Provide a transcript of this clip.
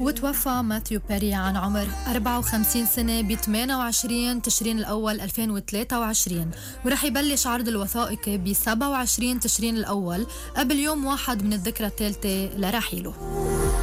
وتوفى ماثيو بيري عن عمر 54 سنة ب 28 تشرين الأول 2023، ورح يبلش عرض الوثائقي ب 27 تشرين الأول قبل يوم واحد من الذكرى الثالثة لرحيله.